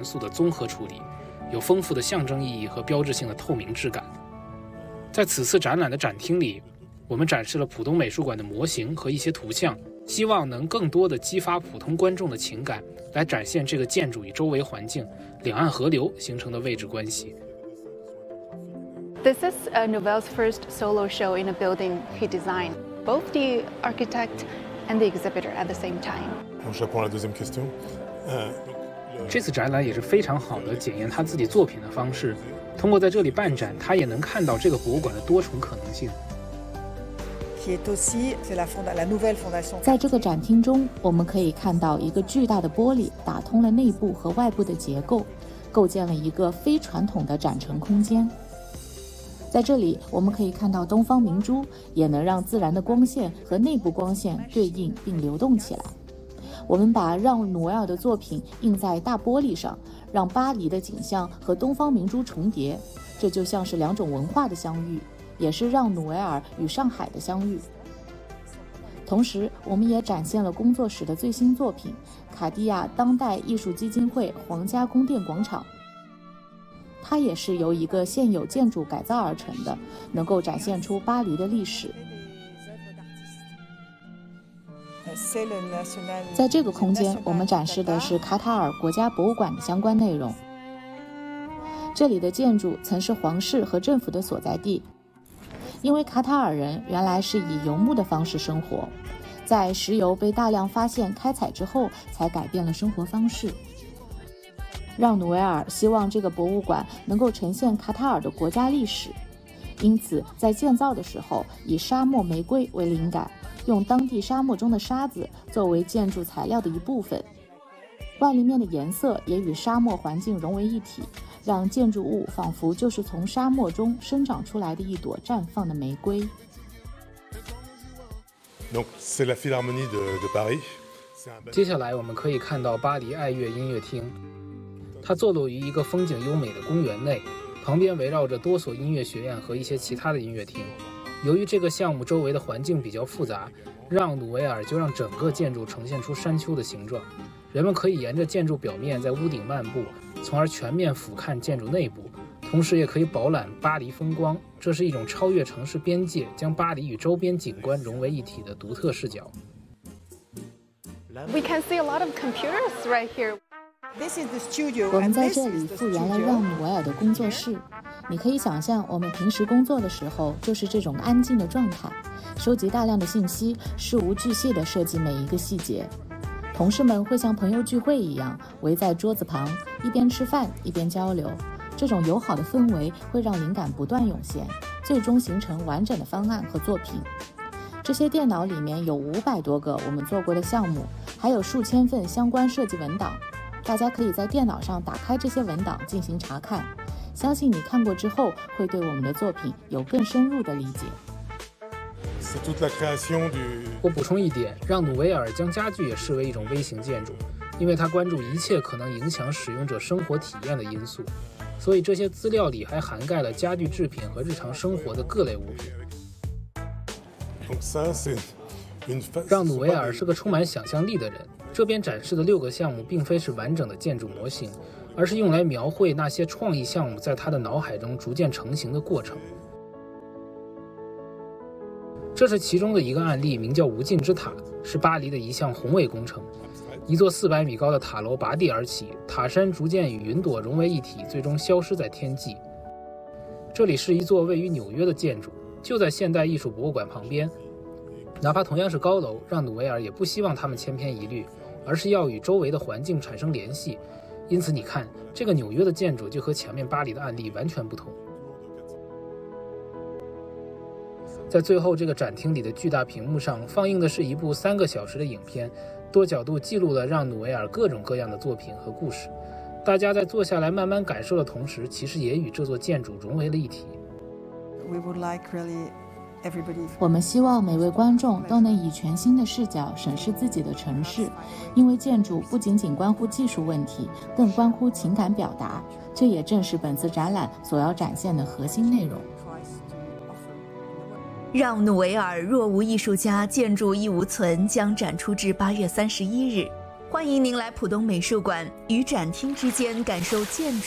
元素的综合处理，有丰富的象征意义和标志性的透明质感。在此次展览的展厅里，我们展示了浦东美术馆的模型和一些图像，希望能更多地激发普通观众的情感，来展现这个建筑与周围环境、两岸河流形成的位置关系。 This is Nouvel's first solo show in a building he designed, both the architect and the exhibitor at the same time. 这次展览也是非常好的检验他自己作品的方式，通过在这里办展，他也能看到这个博物馆的多重可能性。 在这个展厅中，我们可以看到一个巨大的玻璃打通了内部和外部的结构，构建了一个非传统的展陈空间。在这里，我们可以看到东方明珠，也能让自然的光线和内部光线对应并流动起来。我们把让努维尔的作品印在大玻璃上，让巴黎的景象和东方明珠重叠，这就像是两种文化的相遇，也是让努维尔与上海的相遇。同时，我们也展现了工作室的最新作品——卡地亚当代艺术基金会皇家宫殿广场。它也是由一个现有建筑改造而成的，能够展现出巴黎的历史。在这个空间，我们展示的是卡塔尔国家博物馆的相关内容。这里的建筑曾是皇室和政府的所在地，因为卡塔尔人原来是以游牧的方式生活，在石油被大量发现开采之后，才改变了生活方式。让努维尔希望这个博物馆能够呈现卡塔尔的国家历史，因此在建造的时候以沙漠玫瑰为灵感，用当地沙漠中的沙子作为建筑材料的一部分，外立面的颜色也与沙漠环境融为一体，让建筑物仿佛就是从沙漠中生长出来的一朵绽放的玫瑰。 接下来我们可以看到巴黎爱乐音乐厅，它坐落于一个风景优美的公园内，旁边围绕着多所音乐学院和一些其他的音乐厅。由于这个项目周围的环境比较复杂，让努维尔就让整个建筑呈现出山丘的形状，人们可以沿着建筑表面在屋顶漫步，从而全面俯瞰建筑内部，同时也可以饱览巴黎风光。这是一种超越城市边界，将巴黎与周边景观融为一体的独特视角。 We can see a lot of computers right here. 我们在这里复原了让努维尔的工作室，你可以想象我们平时工作的时候就是这种安静的状态，收集大量的信息，事无巨细地设计每一个细节。同事们会像朋友聚会一样围在桌子旁，一边吃饭一边交流，这种友好的氛围会让灵感不断涌现，最终形成完整的方案和作品。这些电脑里面有500多个我们做过的项目，还有数千份相关设计文档，大家可以在电脑上打开这些文档进行查看，相信你看过之后会对我们的作品有更深入的理解。 我补充一点，让努维尔将家具也视为一种微型建筑，因为他关注一切可能影响使用者生活体验的因素，所以这些资料里还涵盖了家具制品和日常生活的各类物品。让努维尔是个充满想象力的人，这边展示的6个项目并非是完整的建筑模型，而是用来描绘那些创意项目在他的脑海中逐渐成型的过程。这是其中的一个案例，名叫无尽之塔，是巴黎的一项宏伟工程。一座400米高的塔楼拔地而起，塔山逐渐与云朵融为一体，最终消失在天际。这里是一座位于纽约的建筑，就在现代艺术博物馆旁边。哪怕同样是高楼，让努维尔也不希望它们千篇一律，而是要与周围的环境产生联系。因此你看，这个纽约的建筑就和前面巴黎的案例完全不同。在最后这个展厅里的巨大屏幕上放映的是一部3个小时的影片，多角度记录了让努维尔各种各样的作品和故事。大家在坐下来慢慢感受的同时，其实也与这座建筑融为了一体。 我们希望每位观众都能以全新的视角审视自己的城市，因为建筑不仅仅关乎技术问题，更关乎情感表达，这也正是本次展览所要展现的核心内容。 让努维尔若无艺术家，建筑亦无存将展出至8月31日。 欢迎您来浦东美术馆，于展厅之间感受建筑